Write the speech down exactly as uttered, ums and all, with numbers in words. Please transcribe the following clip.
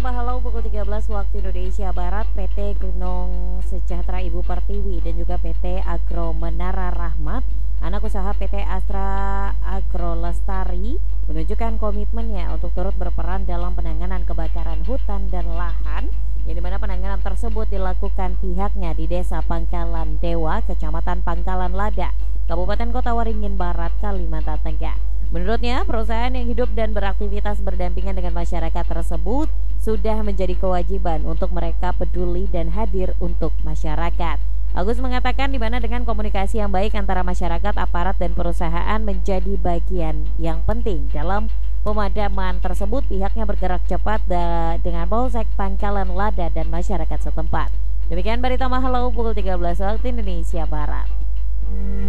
Mahalau pukul tiga belas waktu Indonesia Barat, P T Gunung Sejahtera Ibu Pertiwi dan juga P T Agro Menara Rahmat, anak usaha P T Astra Agro Lestari, menunjukkan komitmennya untuk turut berperan dalam penanganan kebakaran hutan dan lahan, yang dimana penanganan tersebut dilakukan pihaknya di Desa Pangkalan Dewa, Kecamatan Pangkalan Lada, Kabupaten Kota Waringin Barat, Kalimantan Tengah. Menurutnya, perusahaan yang hidup dan beraktivitas berdampingan dengan masyarakat tersebut sudah menjadi kewajiban untuk mereka peduli dan hadir untuk masyarakat. Agus mengatakan di mana dengan komunikasi yang baik antara masyarakat, aparat, dan perusahaan menjadi bagian yang penting dalam pemadaman tersebut. Pihaknya bergerak cepat dengan Polsek Pangkalan Lada dan masyarakat setempat. Demikian Berita Mahalau pukul tiga belas waktu Indonesia Barat.